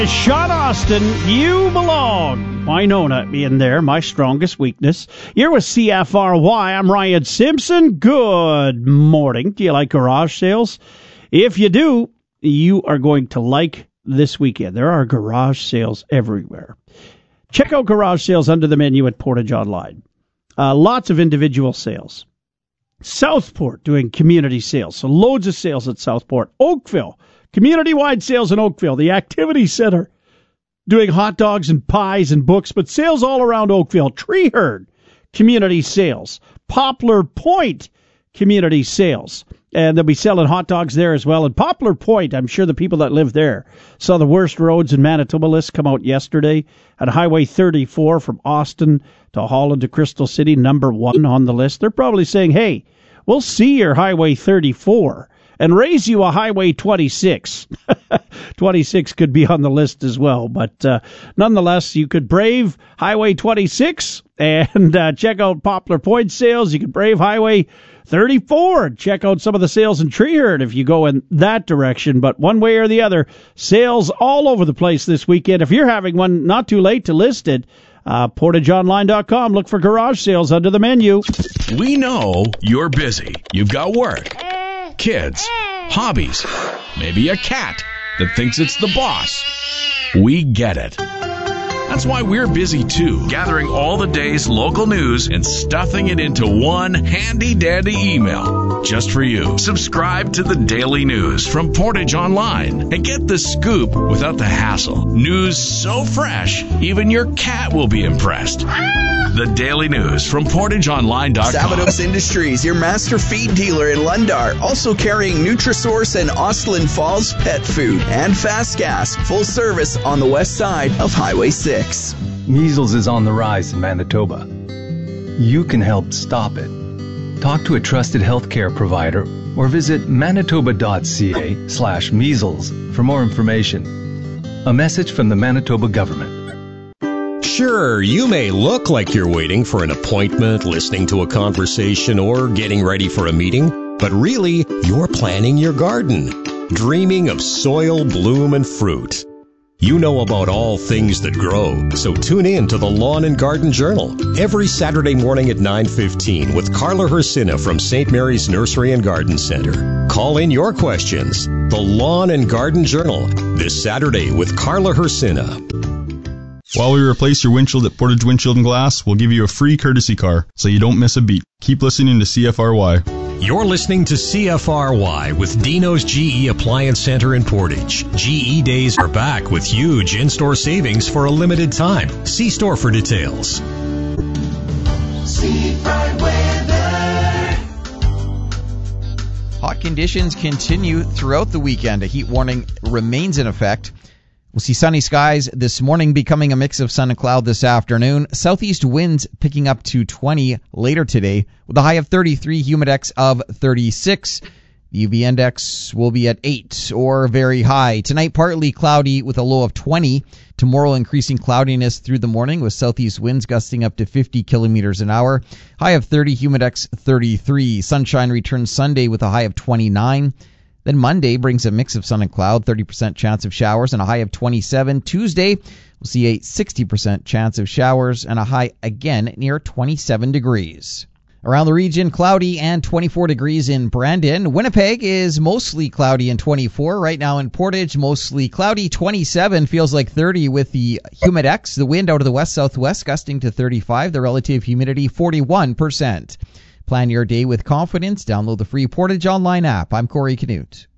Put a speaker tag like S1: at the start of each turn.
S1: Sean Austin, you belong. Winona in there, my strongest weakness. You're with CFRY. I'm Ryan Simpson. Good morning. Do you like garage sales? If you do, you are going to like this weekend. There are garage sales everywhere. Check out garage sales under the menu at Portage Online. Lots of individual sales. Southport doing community sales. So loads of sales at Southport. Oakville. Community-wide sales in Oakville, the Activity Center, doing hot dogs and pies and books, but sales all around Oakville. Treeherd, community sales. Poplar Point, community sales. And they'll be selling hot dogs there as well. And Poplar Point, I'm sure the people that live there saw the worst roads in Manitoba list come out yesterday. At Highway 34 from Austin to Holland to Crystal City, number 1 on the list. They're probably saying, hey, we'll see your Highway 34. And raise you a Highway 26. 26 could be on the list as well. But nonetheless, you could brave Highway 26 and check out Poplar Point sales. You could brave Highway 34 and check out some of the sales in Treeherd if you go in that direction. But one way or the other, sales all over the place this weekend. If you're having one, not too late to list it. PortageOnline.com. Look for garage sales under the menu.
S2: We know you're busy. You've got work, kids, hobbies, maybe a cat that thinks it's the boss. We get it. That's why we're busy too, gathering all the day's local news and stuffing it into one handy-dandy email just for you. Subscribe to the Daily News from Portage Online and get the scoop without the hassle. News so fresh, even your cat will be impressed. The Daily News from PortageOnline.com.
S3: Sabados Industries, your master feed dealer in Lundar, also carrying Nutrisource and Austin Falls pet food and Fast Gas, full service on the west side of Highway 6.
S4: Measles is on the rise in Manitoba. You can help stop it. Talk to a trusted healthcare provider or visit manitoba.ca/measles for more information. A message from the Manitoba government.
S5: Sure, you may look like you're waiting for an appointment, listening to a conversation, or getting ready for a meeting, but really, you're planning your garden, dreaming of soil, bloom, and fruit. You know about all things that grow, so tune in to the Lawn and Garden Journal every Saturday morning at 9:15 with Carla Hersina from St. Mary's Nursery and Garden Center. Call in your questions. The Lawn and Garden Journal, this Saturday with Carla Hersina.
S6: While we replace your windshield at Portage Windshield and Glass, we'll give you a free courtesy car, so you don't miss a beat. Keep listening to CFRY.
S5: You're listening to CFRY with Dino's GE Appliance Center in Portage. GE Days are back with huge in-store savings for a limited time. See store for details.
S7: Hot conditions continue throughout the weekend. A heat warning remains in effect. We'll see sunny skies this morning, becoming a mix of sun and cloud this afternoon. Southeast winds picking up to 20 later today, with a high of 33, humidex of 36. The UV index will be at 8 or very high. Tonight, partly cloudy with a low of 20. Tomorrow, increasing cloudiness through the morning with southeast winds gusting up to 50 kilometers an hour. High of 30, humidex 33. Sunshine returns Sunday with a high of 29. Then Monday brings a mix of sun and cloud, 30% chance of showers and a high of 27. Tuesday, we'll see a 60% chance of showers and a high again near 27 degrees. Around the region, cloudy and 24 degrees in Brandon. Winnipeg is mostly cloudy and 24. Right now in Portage, mostly cloudy, 27. Feels like 30 with the humidex. The wind out of the west-southwest gusting to 35. The relative humidity, 41%. Plan your day with confidence. Download the free Portage Online app. I'm Corey Canute.